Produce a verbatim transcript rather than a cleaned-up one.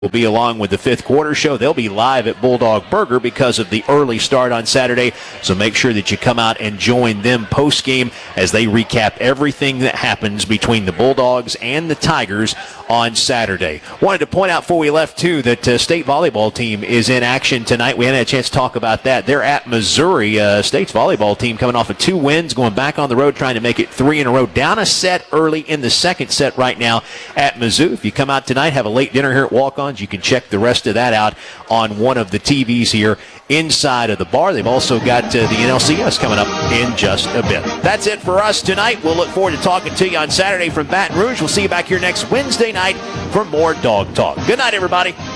will be along with the fifth quarter show. They'll be live at Bulldog Burger because of the early start on Saturday. So make sure that you come out and join them post-game as they recap everything that happens between the Bulldogs and the Tigers on Saturday. Wanted to point out before we left, too, that uh, state volleyball team is in action tonight. We hadn't had a chance to talk about that. They're at Missouri. Uh, state's volleyball team coming off of two wins, going back on the road, trying to make it three in a row. Down a set early in the second set right now at Mizzou. If you come out tonight, have a late dinner here at Walk-Ons, you can check the rest of that out on one of the T Vs here inside of the bar. They've also got uh, the N L C S coming up in just a bit. That's it for us tonight. We'll look forward to talking to you on Saturday from Baton Rouge. We'll see you back here next Wednesday night for more Dog Talk. Good night, everybody.